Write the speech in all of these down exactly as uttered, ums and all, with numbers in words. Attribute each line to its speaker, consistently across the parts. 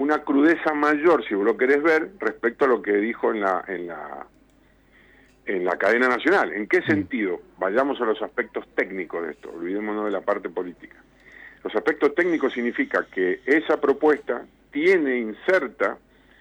Speaker 1: una crudeza mayor, si vos lo querés ver, respecto a lo que dijo en la en la en la cadena nacional. ¿En qué sentido? Vayamos a los aspectos técnicos de esto, olvidémonos de la parte política. Los aspectos técnicos significa que esa propuesta tiene inserta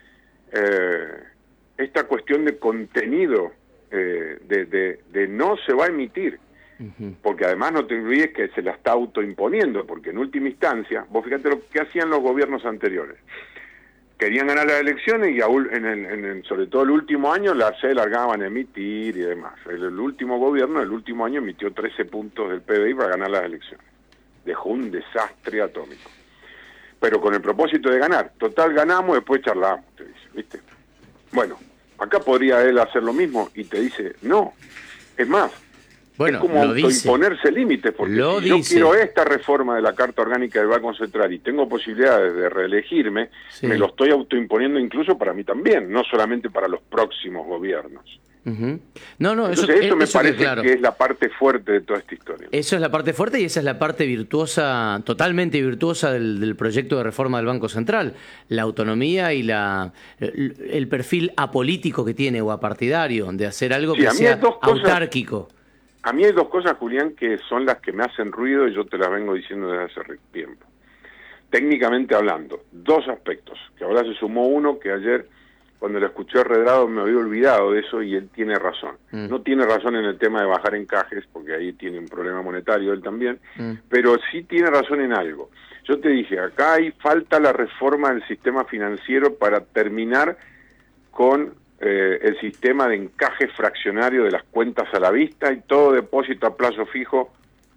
Speaker 1: eh, esta cuestión de contenido, eh, de, de, de no se va a emitir, uh-huh. porque además no te olvides que se la está autoimponiendo, porque en última instancia, vos fíjate lo que hacían los gobiernos anteriores. Querían ganar las elecciones y aún en el, en el, sobre todo el último año la, se largaban a emitir y demás. El, el último gobierno, el último año, emitió trece puntos del P B I para ganar las elecciones. Dejó un desastre atómico. Pero con el propósito de ganar. Total, ganamos, después charlamos, te dice, ¿viste? Bueno, acá podría él hacer lo mismo y te dice, no. Es más,
Speaker 2: bueno,
Speaker 1: es como autoimponerse límites, porque
Speaker 2: lo
Speaker 1: si yo
Speaker 2: dice.
Speaker 1: quiero esta reforma de la Carta Orgánica del Banco Central y tengo posibilidades de reelegirme, sí. me lo estoy autoimponiendo incluso para mí también, no solamente para los próximos gobiernos.
Speaker 2: Uh-huh. No, no,
Speaker 1: Entonces,
Speaker 2: eso,
Speaker 1: eso me
Speaker 2: eso
Speaker 1: parece
Speaker 2: que, claro.
Speaker 1: que es la parte fuerte de toda esta historia.
Speaker 2: Eso es la parte fuerte y esa es la parte virtuosa, totalmente virtuosa del, del proyecto de reforma del Banco Central. La autonomía y la el, el perfil apolítico que tiene o apartidario de hacer algo sí, que sea autárquico.
Speaker 1: Cosas, a mí hay dos cosas, Julián, que son las que me hacen ruido y yo te las vengo diciendo desde hace tiempo. Técnicamente hablando, dos aspectos, que ahora se sumó uno que ayer, cuando lo escuché a Redrado, me había olvidado de eso y él tiene razón. Mm. No tiene razón en el tema de bajar encajes, porque ahí tiene un problema monetario él también, mm. pero sí tiene razón en algo. Yo te dije, acá hay falta la reforma del sistema financiero para terminar con eh, el sistema de encaje fraccionario de las cuentas a la vista y todo depósito a plazo fijo.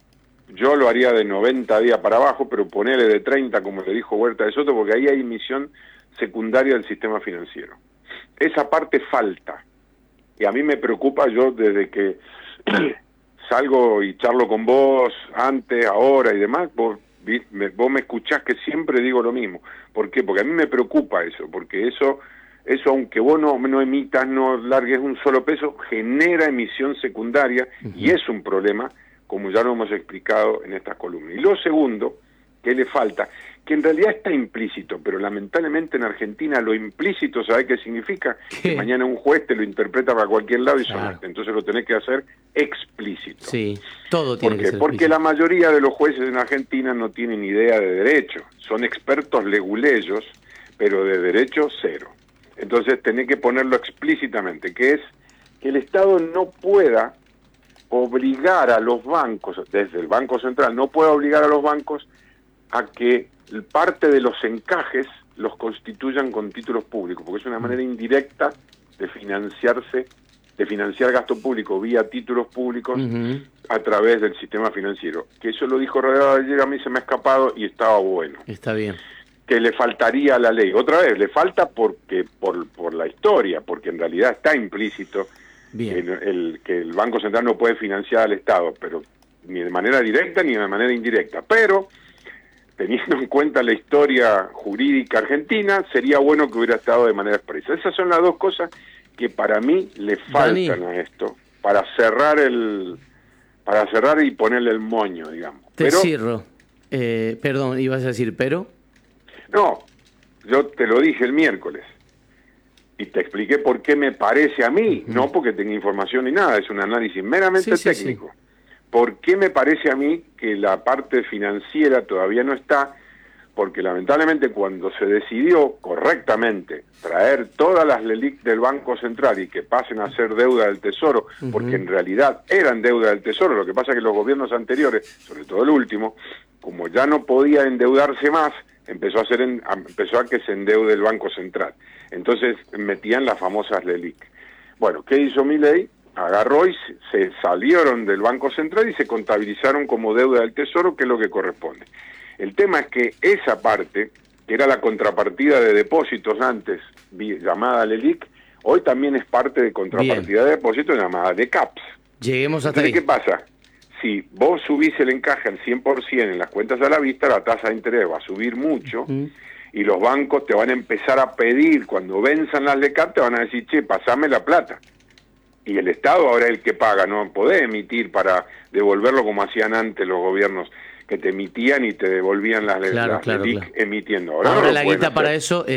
Speaker 1: Yo lo haría de noventa días para abajo, pero ponele de treinta, como le dijo Huerta de Soto, porque ahí hay emisión secundaria del sistema financiero. Esa parte falta. Y a mí me preocupa, yo desde que salgo y charlo con vos, antes, ahora y demás, vos, vos me escuchás que siempre digo lo mismo. ¿Por qué? Porque a mí me preocupa eso, porque eso, eso aunque vos no, no emitas, no largues un solo peso, genera emisión secundaria uh-huh. y es un problema, como ya lo hemos explicado en estas columnas. Y lo segundo, que le falta, que en realidad está implícito, pero lamentablemente en Argentina lo implícito, ¿sabés qué significa? ¿Qué? Que mañana un juez te lo interpreta para cualquier lado y claro. sonante, entonces lo tenés que hacer explícito.
Speaker 2: Sí, todo tiene
Speaker 1: ¿Por qué?
Speaker 2: que ser
Speaker 1: Porque
Speaker 2: explícito.
Speaker 1: La mayoría de los jueces en Argentina no tienen idea de derecho, son expertos leguleyos, pero de derecho cero. Entonces tenés que ponerlo explícitamente, que es que el Estado no pueda obligar a los bancos, desde el Banco Central, no puede obligar a los bancos a que parte de los encajes los constituyan con títulos públicos, porque es una manera indirecta de financiarse, de financiar gasto público vía títulos públicos uh-huh. a través del sistema financiero. Que eso lo dijo Redrado ayer, a mí se me ha escapado y estaba bueno.
Speaker 2: Está bien.
Speaker 1: Que le faltaría a la ley. Otra vez, le falta porque por, por la historia, porque en realidad está implícito Bien. El, el, que el Banco Central no puede financiar al Estado, pero ni de manera directa ni de manera indirecta. Pero, teniendo en cuenta la historia jurídica argentina, sería bueno que hubiera estado de manera expresa. Esas son las dos cosas que para mí le faltan Dani. a esto, para cerrar el para cerrar y ponerle el moño, digamos.
Speaker 2: Te
Speaker 1: pero,
Speaker 2: cierro. Eh, perdón, ibas a decir, pero...
Speaker 1: No, yo te lo dije el miércoles. Y te expliqué por qué me parece a mí, uh-huh. no porque tenga información ni nada, es un análisis meramente sí, técnico. Sí, sí. ¿Por qué me parece a mí que la parte financiera todavía no está? Porque lamentablemente cuando se decidió correctamente traer todas las LELIQ del Banco Central y que pasen a ser deuda del Tesoro, uh-huh. porque en realidad eran deuda del Tesoro, lo que pasa es que los gobiernos anteriores, sobre todo el último, como ya no podía endeudarse más, empezó a hacer en, a, empezó a que se endeude el Banco Central. Entonces metían las famosas LELIQ. Bueno, ¿qué hizo Milei? Agarró y se, se salieron del Banco Central y se contabilizaron como deuda del Tesoro, que es lo que corresponde. El tema es que esa parte, que era la contrapartida de depósitos antes, llamada LELIQ, hoy también es parte de contrapartida Bien. de depósitos llamada de CAPS.
Speaker 2: Lleguemos hasta
Speaker 1: Entonces,
Speaker 2: ahí.
Speaker 1: ¿qué pasa? Si vos subís el encaje al cien por ciento en las cuentas a la vista, la tasa de interés va a subir mucho uh-huh. y los bancos te van a empezar a pedir, cuando venzan las LECAP, te van a decir, che, pasame la plata. Y el Estado ahora es el que paga, no podés emitir para devolverlo como hacían antes los gobiernos, que te emitían y te devolvían las,
Speaker 2: claro,
Speaker 1: las
Speaker 2: claro,
Speaker 1: LELIQ
Speaker 2: claro.
Speaker 1: emitiendo. Ahora,
Speaker 2: ahora
Speaker 1: no
Speaker 2: la guita para eso